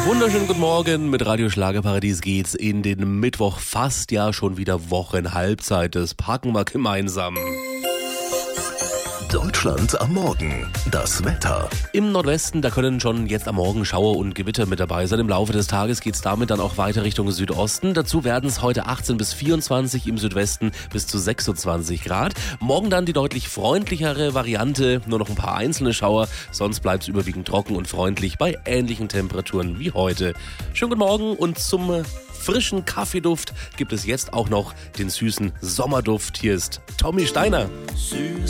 Wunderschönen guten Morgen, mit Radio Schlagerparadies geht's in den Mittwoch, fast ja schon wieder Wochenhalbzeit. Das packen wir gemeinsam. Deutschland am Morgen. Das Wetter. Im Nordwesten, da können schon jetzt am Morgen Schauer und Gewitter mit dabei sein. Im Laufe des Tages geht's damit dann auch weiter Richtung Südosten. Dazu werden es heute 18 bis 24, im Südwesten bis zu 26 Grad. Morgen dann die deutlich freundlichere Variante, nur noch ein paar einzelne Schauer. Sonst bleibt's überwiegend trocken und freundlich bei ähnlichen Temperaturen wie heute. Schönen guten Morgen und zum frischen Kaffeeduft gibt es jetzt auch noch den süßen Sommerduft. Hier ist Tommy Steiner. Süß